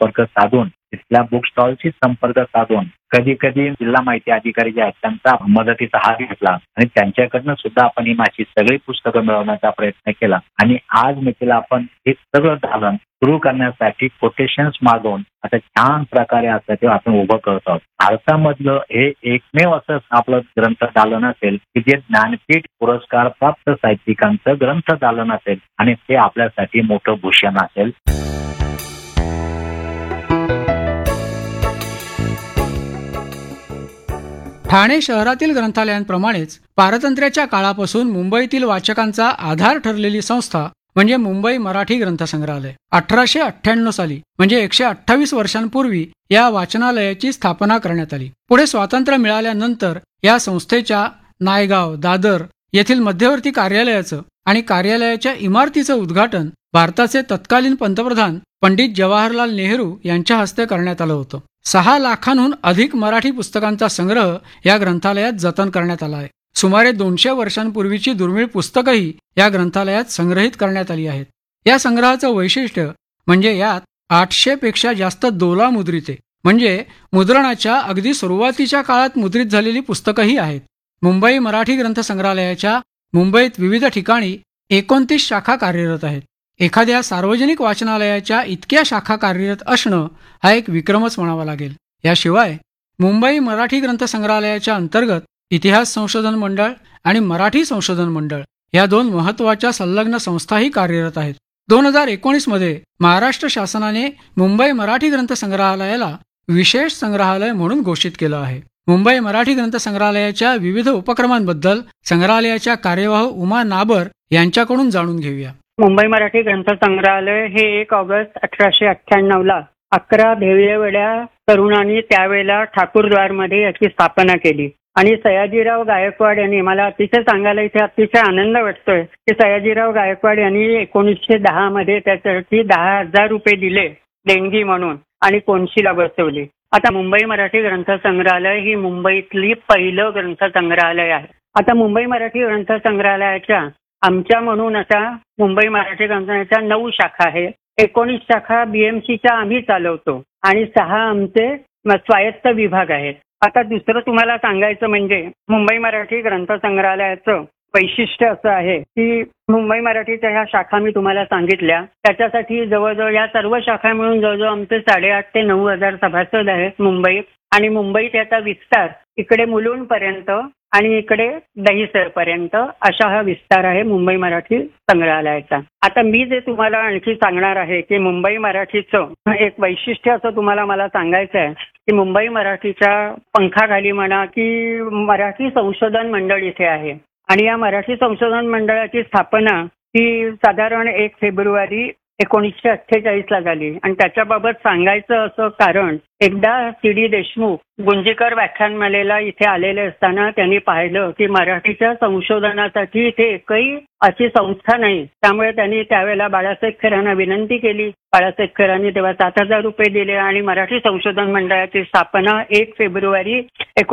संपर्क साधून तिथल्या बुक स्टॉलशी संपर्क साधून कधी कधी जिल्हा माहिती अधिकारी जे आहेत त्यांचा मदतीचा हात घेतला आणि त्यांच्याकडनं सुद्धा आपण ही माझी सगळी पुस्तकं मिळवण्याचा प्रयत्न केला आणि आज मितीला आपण हे सगळं दालन सुरू करण्यासाठी कोटेशन्स मागवून आता छान प्रकारे असं ते आपण उभं करत आहोत. भारतामधलं हे एकमेव असं आपलं ग्रंथ दालन असेल की जे ज्ञानपीठ पुरस्कार प्राप्त साहित्यिकांचं ग्रंथ दालन असेल आणि ते आपल्यासाठी मोठं भूषण असेल. ठाणे शहरातील ग्रंथालयांप्रमाणेच पारतंत्र्याच्या काळापासून मुंबईतील वाचकांचा आधार ठरलेली संस्था म्हणजे मुंबई मराठी ग्रंथसंग्रहालय. 1898 साली म्हणजे 128 वर्षांपूर्वी या वाचनालयाची स्थापना करण्यात आली. पुढे स्वातंत्र्य मिळाल्यानंतर या संस्थेच्या नायगाव, दादर येथील मध्यवर्ती कार्यालयाचं आणि कार्यालयाच्या इमारतीचं उद्घाटन भारताचे तत्कालीन पंतप्रधान पंडित जवाहरलाल नेहरू यांच्या हस्ते करण्यात आलं होतं. 6 लाखांहून अधिक मराठी पुस्तकांचा संग्रह या ग्रंथालयात जतन करण्यात आला आहे. सुमारे 200 वर्षांपूर्वीची दुर्मिळ पुस्तकंही या ग्रंथालयात संग्रहित करण्यात आली आहेत. या संग्रहाचं वैशिष्ट्य म्हणजे यात 800 पेक्षा जास्त दोला मुद्रिते म्हणजे मुद्रणाच्या अगदी सुरुवातीच्या काळात मुद्रित झालेली पुस्तकंही आहेत. मुंबई मराठी ग्रंथसंग्रहालयाच्या मुंबईत विविध ठिकाणी 29 शाखा कार्यरत आहेत. एखाद्या सार्वजनिक वाचनालयाच्या इतक्या शाखा कार्यरत असणं हा एक विक्रमच म्हणावा लागेल. याशिवाय मुंबई मराठी ग्रंथसंग्रहालयाच्या अंतर्गत इतिहास संशोधन मंडळ आणि मराठी संशोधन मंडळ या 2 महत्त्वाच्या संलग्न संस्थाही कार्यरत आहेत. 2019 मध्ये महाराष्ट्र शासनाने मुंबई मराठी ग्रंथसंग्रहालयाला विशेष संग्रहालय म्हणून घोषित केलं आहे. मुंबई मराठी ग्रंथसंग्रहालयाच्या विविध उपक्रमांबद्दल संग्रहालयाच्या कार्यवाह उमा नाबर यांच्याकडून जाणून घेऊया. मुंबई मराठी ग्रंथसंग्रहालय हे 1 ऑगस्ट 1898 11 ध्येयवेड्या तरुणांनी त्यावेळेला ठाकूरद्वारमध्ये याची स्थापना केली आणि सयाजीराव गायकवाड यांनी, मला अतिशय सांगायला इथे अतिशय आनंद वाटतोय की सयाजीराव गायकवाड यांनी 1910 मध्ये त्याच्यासाठी 10,000 रुपये दिले देणगी म्हणून आणि कोनशीला बसवली. आता मुंबई मराठी ग्रंथसंग्रहालय ही मुंबईतली पहिलं ग्रंथसंग्रहालय आहे. आता मुंबई मराठी ग्रंथसंग्रहालयाच्या आमच्या म्हणून आता मुंबई मराठी ग्रंथालयाच्या 9 शाखा आहेत. 19 शाखा बीएमसीच्या आम्ही चालवतो आणि 6 आमचे स्वायत्त विभाग आहेत. आता दुसरं तुम्हाला सांगायचं म्हणजे मुंबई मराठी ग्रंथसंग्रहालयाचं वैशिष्ट्य असं आहे की मुंबई मराठीच्या ह्या शाखा मी तुम्हाला सांगितल्या त्याच्यासाठी जवळजवळ या सर्व शाखा मिळून जवळजवळ आमचे 8,500 ते 9,000 सभासद आहेत मुंबईत. आणि मुंबईत याचा विस्तार इकडे मुलुंडपर्यंत आणि इकडे दहिसरपर्यंत अशा हा विस्तार आहे मुंबई मराठी संग्रहालयाचा. आता मी जे तुम्हाला आणखी सांगणार आहे की मुंबई मराठीचं एक वैशिष्ट्य असं तुम्हाला मला सांगायचं आहे की मुंबई मराठीच्या पंखाखाली म्हणा की मराठी संशोधन मंडळ इथे आहे आणि या मराठी संशोधन मंडळाची स्थापना ही साधारण 1 फेब्रुवारी 1948 झाली. आणि त्याच्याबाबत सांगायचं असं कारण, एकदा CD देशमुख गुंजीकर व्याख्यानमालेला इथे आलेले असताना त्यांनी पाहिलं की मराठीच्या संशोधनासाठी इथे एकही अशी संस्था नाही. त्यामुळे त्यांनी त्यावेळेला बाळासाहेब खेरांना विनंती केली. बाळासाहेब खेरांनी तेव्हा 7,000 रुपये दिले आणि मराठी संशोधन मंडळाची स्थापना 1 फेब्रुवारी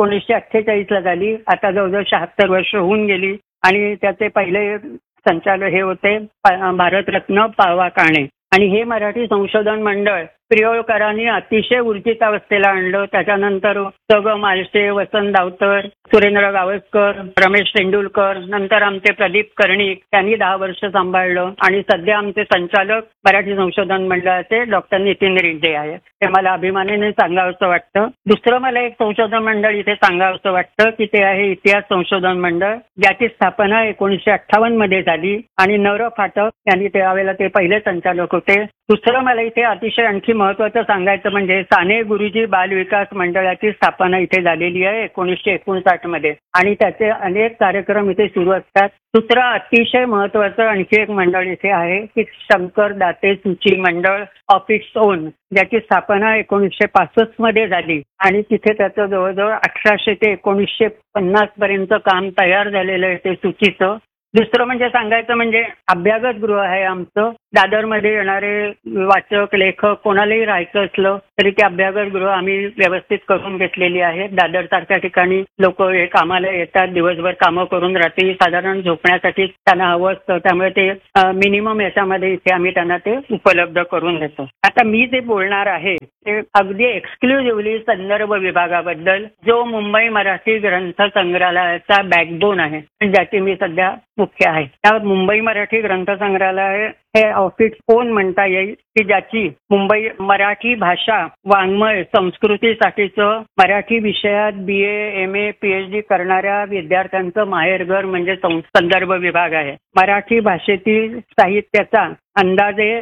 1948 झाली. आता जवळजवळ 76 वर्ष होऊन गेली आणि त्याचे पहिले संचालक हे होते भारतरत्न पा. काणे. आणि हे मराठी संशोधन मंडळ प्रियोळकरांनी अतिशय ऊर्जितावस्थेला आणलं. त्याच्यानंतर ग. मालशे, वसंत दावतर, सुरेंद्र गावस्कर, रमेश तेंडुलकर, नंतर आमचे प्रदीप कर्णिक त्यांनी 10 वर्ष सांभाळलं आणि सध्या आमचे संचालक मराठी संशोधन मंडळाचे डॉक्टर नितीन रिड्डे आहेत. ते मला अभिमानाने सांगावंसं वाटतं. दुसरं मला एक संशोधन मंडळ इथे सांगावंसं वाटतं की ते आहे इतिहास संशोधन मंडळ, ज्याची स्थापना 1958 मध्ये झाली आणि नर फाटक यांनी त्यावेळेला ते पहिले संचालक होते. दुसरं मला इथे अतिशय आणखी महत्वाचं सांगायचं म्हणजे साने गुरुजी बाल विकास मंडळाची स्थापना इथे झालेली आहे 1959 मध्ये आणि त्याचे अनेक कार्यक्रम इथे सुरू असतात. दुसरं अतिशय महत्वाचं आणखी एक मंडळ इथे आहे की शंकर दाते सूची मंडळ ऑफ इट्स ओन, ज्याची स्थापना 1965 मध्ये झाली आणि तिथे त्याचं जवळजवळ 1800 ते 1950 पर्यंत काम तयार झालेलं आहे ते सूचीचं. दुसरं म्हणजे सांगायचं म्हणजे अभ्यागत गृह आहे आमचं. दादरमध्ये येणारे वाचक लेखक कोणालाही राहायचं असलं तरी ते अभ्यागत गृह आम्ही व्यवस्थित करून घेतलेली आहेत. दादर सारख्या ठिकाणी लोक हे कामाला येतात, दिवसभर कामं करून रात्री साधारण झोपण्यासाठी त्यांना हवं असतं, त्यामुळे ते मिनिमम याच्यामध्ये इथे आम्ही त्यांना ते उपलब्ध करून देतो. आता मी जे बोलणार आहे ते अगदी एक्सक्लुझिव्हली संदर्भ विभागाबद्दल, जो मुंबई मराठी ग्रंथ संग्रहालयाचा बॅकबोन आहे, ज्याची मी सध्या मुख्य आहे. त्या मुंबई मराठी ग्रंथ संग्रहालय हे ऑफिस कोण म्हणता येईल की ज्याची मुंबई मराठी भाषा वाङ्मय संस्कृतीसाठीचं मराठी विषयात BA MA PhD करणाऱ्या विद्यार्थ्यांचं माहेरघर म्हणजे संदर्भ विभाग आहे. मराठी भाषेतील साहित्याचा अंदाजे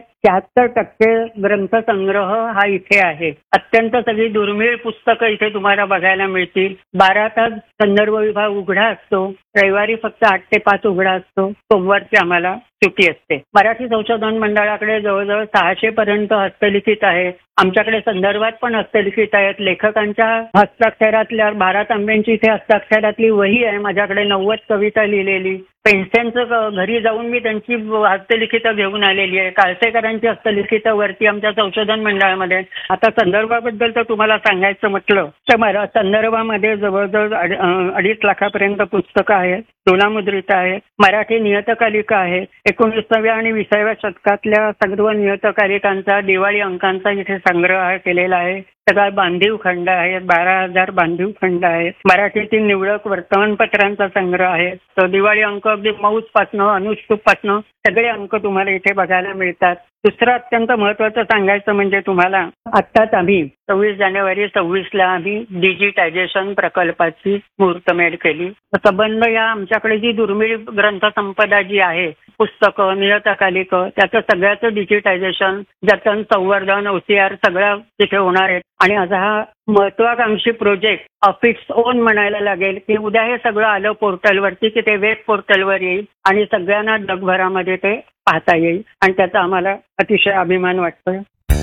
76% ग्रंथसंग्रह हा इथे आहे. अत्यंत सगळी दुर्मिळ पुस्तकं इथे तुम्हाला बघायला मिळतील. 12 तास संदर्भ विभाग उघडा असतो. रविवारी फक्त 8 ते 5 उघडा असतो. सोमवारची आम्हाला सुट्टी असते. मराठी संशोधन मंडळाकडे जवळजवळ 600 पर्यंत हस्तलिखित आहेत. आमच्याकडे संदर्भात पण हस्तलिखित आहेत. लेखकांच्या हस्ताक्षरातल्या भारत आंबेंची इथे हस्ताक्षरातली वही आहे माझ्याकडे, 90 कविता लिहिलेली. पेन्शनचं घरी जाऊन मी त्यांची हस्तलिखितं घेऊन आलेली आहे. काळसेकरांची हस्तलिखितं वरती आमच्या संशोधन मंडळामध्ये. आता संदर्भाबद्दल तर तुम्हाला सांगायचं म्हटलं तर संदर्भामध्ये जवळजवळ 2.5 लाखापर्यंत पुस्तकं आहेत, दोलामुद्रित आहेत. मराठी नियतकालिका आहेत. 19व्या आणि 20व्या शतकातल्या सर्व नियतकालिकांचा दिवाळी अंकांचा इथे संग्रह केलेला आहे. सगळा बांधीव खंड आहेत. 12,000 बांधीव खंड आहेत. मराठीतील निवडक वर्तमानपत्रांचा संग्रह आहे. तर दिवाळी अंक अगदी मौजपासनं अनुष्टुपपासनं सगळे अंक तुम्हाला इथे बघायला मिळतात. दुसरं अत्यंत महत्वाचं सांगायचं म्हणजे तुम्हाला आत्ताच आम्ही 26 जानेवारी 26ला आम्ही डिजिटायझेशन प्रकल्पाची मुहूर्तमेढ केली. संबंध या आमच्याकडे जी दुर्मिळ ग्रंथसंपदा जी आहे, पुस्तकं नियतकालिकं, त्याचं सगळ्याचं डिजिटायझेशन, जतन, संवर्धन, OCR सगळं तिथे होणार आहे. आणि आता हा महत्वाकांक्षी प्रोजेक्ट ऑफ इट्स ओन म्हणायला लागेल की उद्या हे सगळं आलं पोर्टलवरती की ते वेब पोर्टलवर येईल आणि सगळ्यांना जगभरामध्ये ते पाहता येईल आणि त्याचा आम्हाला अतिशय अभिमान वाटतोय.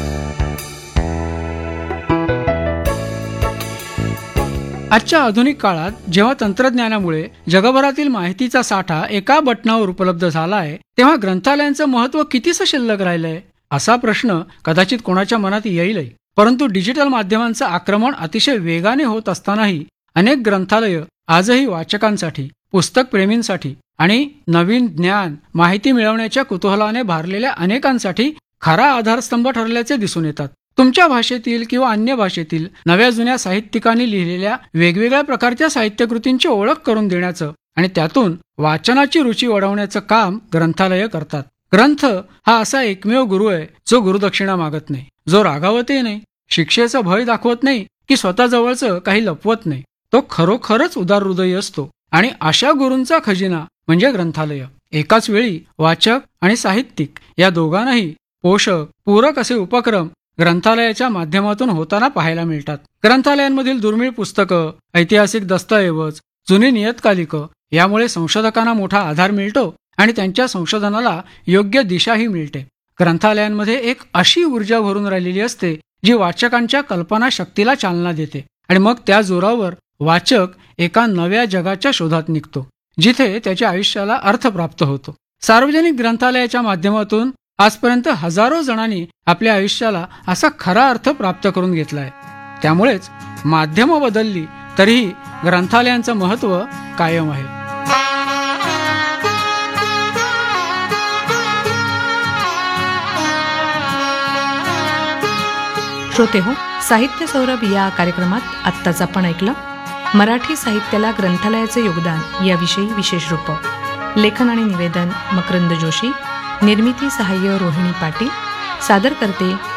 आजच्या आधुनिक काळात जेव्हा तंत्रज्ञानामुळे जगभरातील माहितीचा साठा एका बटनावर उपलब्ध झाला आहे, तेव्हा ग्रंथालयांचं महत्त्व कितीसं शिल्लक राहिलंय असा प्रश्न कदाचित कोणाच्या मनात येईलही. परंतु डिजिटल माध्यमांचं आक्रमण अतिशय वेगाने होत असतानाही अनेक ग्रंथालय आजही वाचकांसाठी, पुस्तक प्रेमींसाठी आणि नवीन ज्ञान माहिती मिळवण्याच्या कुतूहलाने भारलेल्या अनेकांसाठी खरा आधारस्तंभ ठरल्याचे दिसून येतात. तुमच्या भाषेतील किंवा अन्य भाषेतील नव्या जुन्या साहित्यिकांनी लिहिलेल्या वेगवेगळ्या प्रकारच्या साहित्यकृतींची ओळख करून देण्याचं आणि त्यातून वाचनाची रुची वाढवण्याचं काम ग्रंथालय करतात. ग्रंथ हा असा एकमेव गुरु आहे जो गुरुदक्षिणा मागत नाही, जो रागावतही नाही, शिक्षेचं भय दाखवत नाही की स्वतः जवळचं काही लपवत नाही. तो खरोखरच उदार हृदयी असतो आणि अशा गुरूंचा खजिना म्हणजे ग्रंथालय. एकाच वेळी वाचक आणि साहित्यिक या दोघांनाही पोषक पूरक असे उपक्रम ग्रंथालयाच्या माध्यमातून होताना पाहायला मिळतात. ग्रंथालयांमधील दुर्मिळ पुस्तकं, ऐतिहासिक दस्तऐवज, जुनी नियतकालिकं यामुळे संशोधकांना मोठा आधार मिळतो आणि त्यांच्या संशोधनाला योग्य दिशाही मिळते. ग्रंथालयांमध्ये एक अशी ऊर्जा भरून राहिलेली असते जी वाचकांच्या कल्पना शक्तीला चालना देते आणि मग त्या जोरावर वाचक एका नव्या जगाच्या शोधात निघतो जिथे त्याच्या आयुष्याला अर्थ प्राप्त होतो. सार्वजनिक ग्रंथालयाच्या माध्यमातून आजपर्यंत हजारो जणांनी आपल्या आयुष्याला असा खरा अर्थ प्राप्त करून घेतलाय. त्यामुळेच माध्यमं बदलली तरीही ग्रंथालयांचं महत्त्व कायम आहे. श्रोते हो, साहित्य सौरभ या कार्यक्रमात आत्ताच आपण ऐकलं मराठी साहित्याला ग्रंथालयाचे योगदान याविषयी विशेष रूप. लेखन आणि निवेदन मकरंद जोशी, निर्मिती सहाय्य रोहिणी पाटील, सादर करते